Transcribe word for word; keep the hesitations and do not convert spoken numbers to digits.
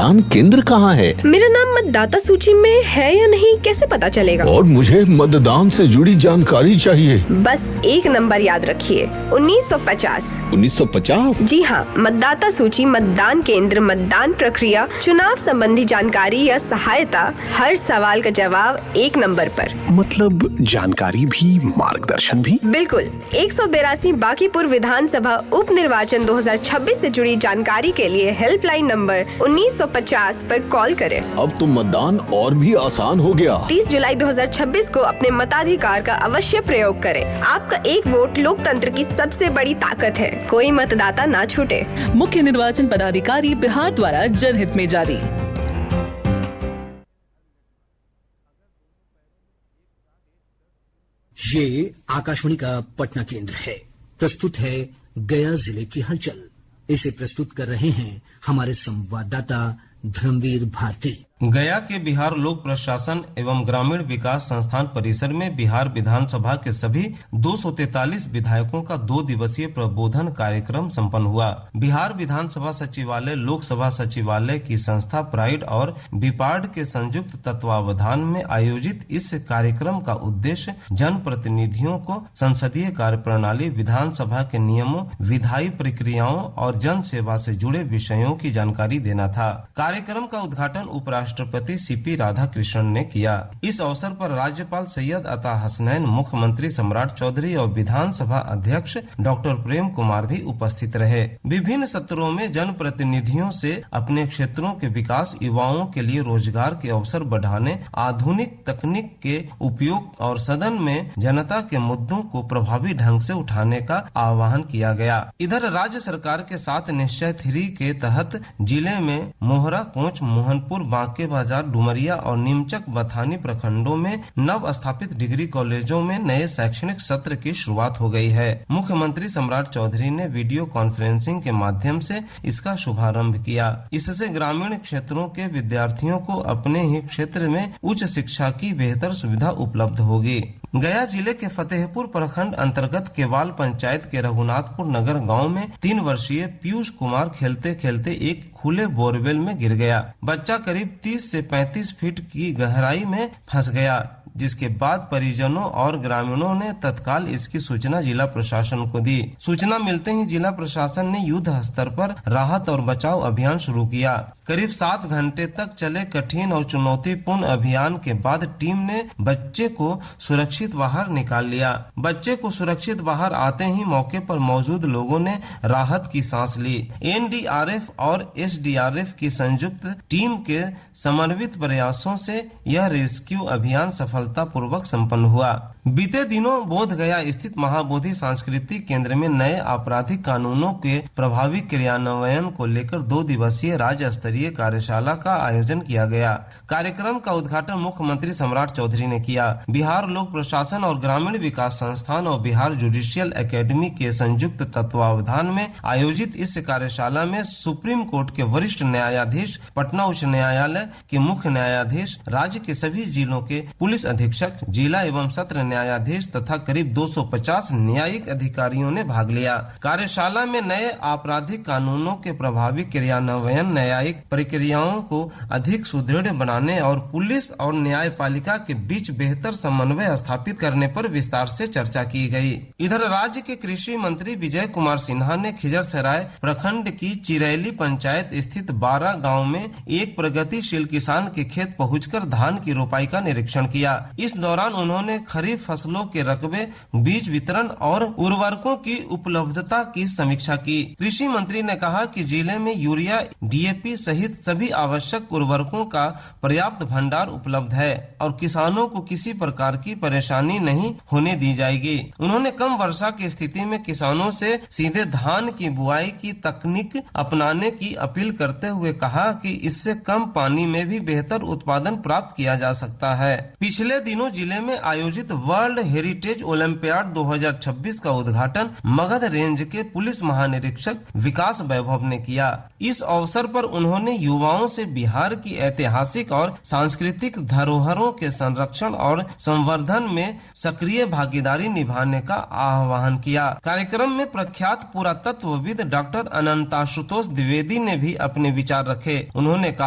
मतदान केंद्र कहाँ है? मेरा नाम मतदाता सूची में है या नहीं कैसे पता चलेगा? और मुझे मतदान से जुड़ी जानकारी चाहिए। बस एक नंबर याद रखिए, उन्नीस सौ पचास। उन्नीस सौ पचास? जी हाँ, मतदाता सूची, मतदान केंद्र, मतदान प्रक्रिया, चुनाव संबंधी जानकारी या सहायता, हर सवाल का जवाब एक नंबर पर। मतलब जानकारी भी मार्गदर्शन भी? बिल्कुल। एक सौ बेरासी बांकीपुर विधानसभा उप निर्वाचन दो हज़ार छब्बीस से जुड़ी जानकारी के लिए हेल्पलाइन नंबर उन्नीस सौ पचास पर कॉल करें। अब तो मतदान और भी आसान हो गया। तीस जुलाई दो हज़ार छब्बीस को अपने मताधिकार का अवश्य प्रयोग करें। आपका एक वोट लोकतंत्र की सबसे बड़ी ताकत है। कोई मतदाता ना छूटे। मुख्य निर्वाचन पदाधिकारी बिहार द्वारा जनहित में जारी। ये आकाशवाणी का पटना केंद्र है। प्रस्तुत है गया जिले की हलचल। इसे प्रस्तुत कर रहे हैं हमारे संवाददाता धर्मवीर भारती। गया के बिहार लोक प्रशासन एवं ग्रामीण विकास संस्थान परिसर में बिहार विधानसभा के सभी दो सौ तैंतालीस विधायकों का दो दिवसीय प्रबोधन कार्यक्रम संपन्न हुआ। बिहार विधानसभा सचिवालय, लोकसभा सचिवालय की संस्था प्राइड और बिपार्ड के संयुक्त तत्वावधान में आयोजित इस कार्यक्रम का उद्देश्य जन प्रतिनिधियों को संसदीय कार्य प्रणाली, विधानसभा के नियमों, विधायी प्रक्रियाओं और जन सेवा से जुड़े विषयों की जानकारी देना था। कार्यक्रम का उद्घाटन उपराष्ट्रपति सीपी राधाकृष्णन ने किया। इस अवसर पर राज्यपाल सैयद अता हसनैन, मुख्यमंत्री सम्राट चौधरी और विधानसभा अध्यक्ष डॉक्टर प्रेम कुमार भी उपस्थित रहे। विभिन्न सत्रों में जन प्रतिनिधियों से अपने क्षेत्रों के विकास, युवाओं के लिए रोजगार के अवसर बढ़ाने, आधुनिक तकनीक के उपयोग और सदन में जनता के मुद्दों को प्रभावी ढंग से उठाने का आह्वान किया गया। इधर राज्य सरकार के साथ निश्चय थ्री के तहत जिले में मोहरा, कोंच, मोहनपुर, बांके बाजार, डुमरिया और नीमचक बथानी प्रखंडों में नव स्थापित डिग्री कॉलेजों में नए शैक्षणिक सत्र की शुरुआत हो गई है। मुख्यमंत्री सम्राट चौधरी ने वीडियो कॉन्फ्रेंसिंग के माध्यम से इसका शुभारंभ किया। इससे ग्रामीण क्षेत्रों के विद्यार्थियों को अपने ही क्षेत्र में उच्च शिक्षा की बेहतर सुविधा उपलब्ध होगी। गया जिले के फतेहपुर प्रखंड अंतर्गत केवाल पंचायत के रघुनाथपुर नगर गांव में तीन वर्षीय पीयूष कुमार खेलते खेलते एक खुले बोरवेल में गिर गया। बच्चा करीब तीस से पैंतीस फीट की गहराई में फंस गया, जिसके बाद परिजनों और ग्रामीणों ने तत्काल इसकी सूचना जिला प्रशासन को दी। सूचना मिलते ही जिला प्रशासन ने युद्ध स्तर पर राहत और बचाव अभियान शुरू किया। करीब सात घंटे तक चले कठिन और चुनौतीपूर्ण अभियान के बाद टीम ने बच्चे को सुरक्षित बाहर निकाल लिया। बच्चे को सुरक्षित बाहर आते ही मौके पर मौजूद लोगों ने राहत की सांस ली। एन डी आर एफ और एस डी आर एफ की संयुक्त टीम के समन्वित प्रयासों से यह रेस्क्यू अभियान सफलतापूर्वक संपन्न हुआ। बीते दिनों बोध गया स्थित महाबोधि सांस्कृतिक केंद्र में नए आपराधिक कानूनों के प्रभावी क्रियान्वयन को लेकर दो दिवसीय राज्य स्तरीय कार्यशाला का आयोजन किया गया। कार्यक्रम का उद्घाटन मुख्यमंत्री सम्राट चौधरी ने किया। बिहार लोक प्रशासन और ग्रामीण विकास संस्थान और बिहार जुडिशियल एकेडमी के संयुक्त तत्वावधान में आयोजित इस कार्यशाला में सुप्रीम कोर्ट के वरिष्ठ न्यायाधीश, पटना उच्च न्यायालय के मुख्य न्यायाधीश, राज्य के सभी जिलों के पुलिस अधीक्षक, जिला एवं सत्र न्यायाधीश तथा करीब दो सौ पचास न्यायिक अधिकारियों ने भाग लिया। कार्यशाला में नए आपराधिक कानूनों के प्रभावी क्रियान्वयन, न्यायिक प्रक्रियाओं को अधिक सुदृढ़ बनाने और पुलिस और न्यायपालिका के बीच बेहतर समन्वय स्थापित करने पर विस्तार से चर्चा की गई। इधर राज्य के कृषि मंत्री विजय कुमार सिन्हा ने खिजरसराय प्रखंड की चिरैली पंचायत स्थित बारह गाँव में एक प्रगतिशील किसान के खेत पहुंचकर धान की रोपाई का निरीक्षण किया। इस दौरान उन्होंने खरीफ फसलों के रकबे, बीज वितरण और उर्वरकों की उपलब्धता की समीक्षा की। कृषि मंत्री ने कहा कि जिले में यूरिया, डी ए पी सहित सभी आवश्यक उर्वरकों का पर्याप्त भंडार उपलब्ध है और किसानों को किसी प्रकार की परेशानी नहीं होने दी जाएगी। उन्होंने कम वर्षा की स्थिति में किसानों से सीधे धान की बुआई की तकनीक अपनाने की अपील करते हुए कहा कि इससे कम पानी में भी बेहतर उत्पादन प्राप्त किया जा सकता है। पिछले दिनों जिले में आयोजित वर्ल्ड हेरिटेज ओलंपियाड दो हज़ार छब्बीस का उद्घाटन मगध रेंज के पुलिस महानिरीक्षक विकास वैभव ने किया। इस अवसर पर उन्होंने युवाओं से बिहार की ऐतिहासिक और सांस्कृतिक धरोहरों के संरक्षण और संवर्धन में सक्रिय भागीदारी निभाने का आह्वान किया। कार्यक्रम में प्रख्यात पुरातत्वविद डॉक्टर अनंताशुतोष द्विवेदी ने भी अपने विचार रखे। उन्होंने कहा